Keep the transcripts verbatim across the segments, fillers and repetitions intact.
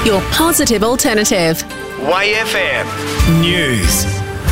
your positive alternative. Y F M News.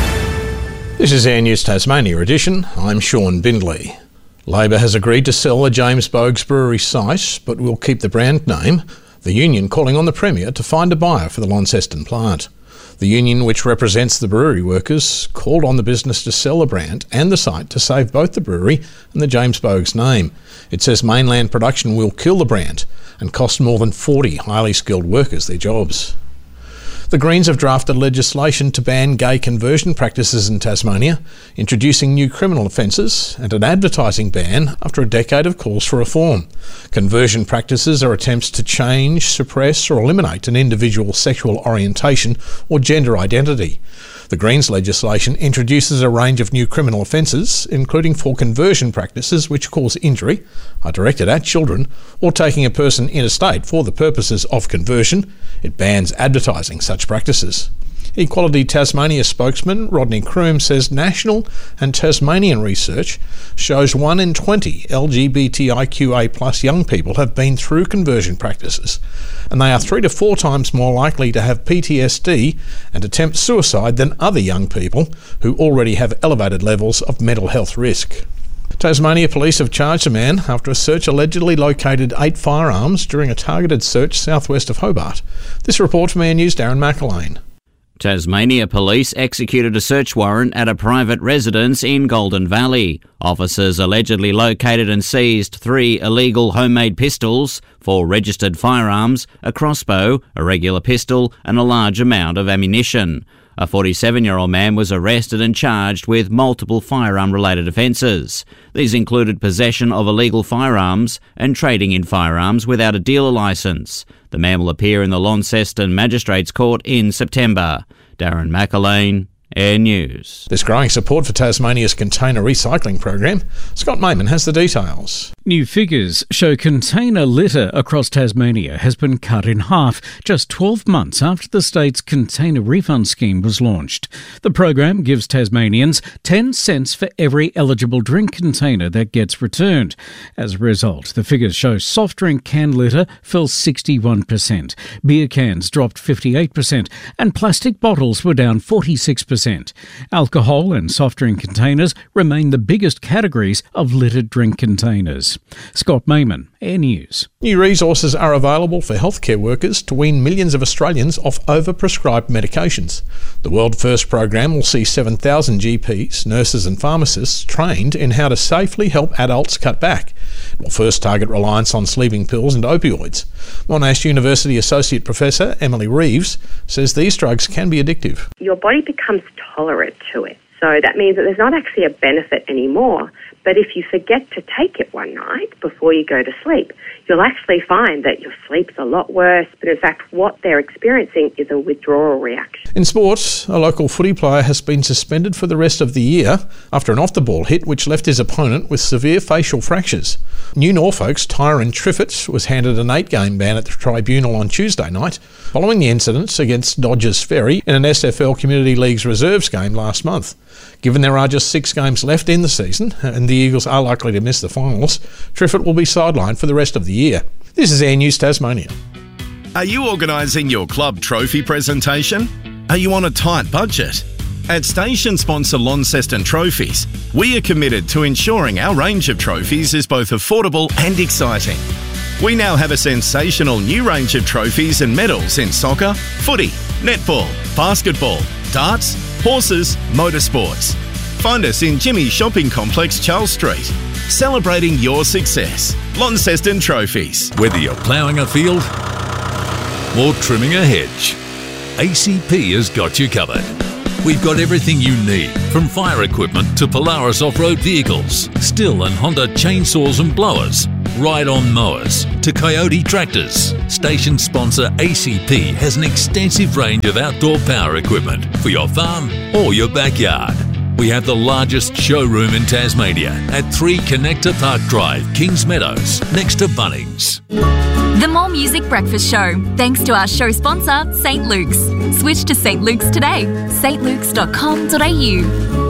This is Air News Tasmania edition. I'm Sean Bindley. Labor has agreed to sell the James Boag's Brewery site, but will keep the brand name. The union calling on the Premier to find a buyer for the Launceston plant. The union, which represents the brewery workers, called on the business to sell the brand and the site to save both the brewery and the James Boag's name. It says mainland production will kill the brand and cost more than forty highly skilled workers their jobs. The Greens have drafted legislation to ban gay conversion practices in Tasmania, introducing new criminal offences and an advertising ban after a decade of calls for reform. Conversion practices are attempts to change, suppress or eliminate an individual's sexual orientation or gender identity. The Greens legislation introduces a range of new criminal offences, including for conversion practices which cause injury, are directed at children, or taking a person interstate for the purposes of conversion. It bans advertising such practices. Equality Tasmania spokesman Rodney Croom says national and Tasmanian research shows one in twenty L G B T I Q A plus young people have been through conversion practices, and they are three to four times more likely to have P T S D and attempt suicide than other young people who already have elevated levels of mental health risk. Tasmania Police have charged a man after a search allegedly located eight firearms during a targeted search southwest of Hobart. This report from Air News' Darren McElwain. Tasmania Police executed a search warrant at a private residence in Golden Valley. Officers allegedly located and seized three illegal homemade pistols, four registered firearms, a crossbow, a regular pistol and a large amount of ammunition. A forty-seven-year-old man was arrested and charged with multiple firearm-related offences. These included possession of illegal firearms and trading in firearms without a dealer licence. The man will appear in the Launceston Magistrates Court in September. Darren McElwain, Air News. There's growing support for Tasmania's container recycling program. Scott Mayman has the details. New figures show container litter across Tasmania has been cut in half just twelve months after the state's container refund scheme was launched. The program gives Tasmanians ten cents for every eligible drink container that gets returned. As a result, the figures show soft drink can litter fell sixty-one percent, beer cans dropped fifty-eight percent and plastic bottles were down forty-six percent. Alcohol and soft drink containers remain the biggest categories of littered drink containers. Scott Mayman, Air News. New resources are available for healthcare workers to wean millions of Australians off over-prescribed medications. The World First program will see seven thousand G Ps, nurses and pharmacists trained in how to safely help adults cut back. It will first target reliance on sleeping pills and opioids. Monash University Associate Professor Emily Reeves says these drugs can be addictive. Your body becomes tolerant to it. So that means that there's not actually a benefit anymore. But if you forget to take it one night before you go to sleep, you'll actually find that your sleep's a lot worse. But in fact, what they're experiencing is a withdrawal reaction. In sport, a local footy player has been suspended for the rest of the year after an off-the-ball hit which left his opponent with severe facial fractures. New Norfolk's Tyron Triffett was handed an eight-game ban at the tribunal on Tuesday night following the incident against Dodgers Ferry in an S F L Community League's reserves game last month. Given there are just six games left in the season and the Eagles are likely to miss the finals, Triffett will be sidelined for the rest of the year. This is Air News Tasmania. Are you organising your club trophy presentation? Are you on a tight budget? At station sponsor Launceston Trophies, we are committed to ensuring our range of trophies is both affordable and exciting. We now have a sensational new range of trophies and medals in soccer, footy, netball, basketball, darts, horses, motorsports. Find us in Jimmy's Shopping Complex, Charles Street. Celebrating your success. Launceston Trophies. Whether you're ploughing a field or trimming a hedge, A C P has got you covered. We've got everything you need, from fire equipment to Polaris off-road vehicles, Stihl and Honda chainsaws and blowers, ride-on mowers to Coyote tractors. Station sponsor A C P has an extensive range of outdoor power equipment for your farm or your backyard. We have the largest showroom in Tasmania at three Connector Park Drive, Kings Meadows, next to Bunnings. The More Music Breakfast Show, thanks to our show sponsor, Saint Luke's. Switch to Saint Luke's today, s t luke's dot com dot a u.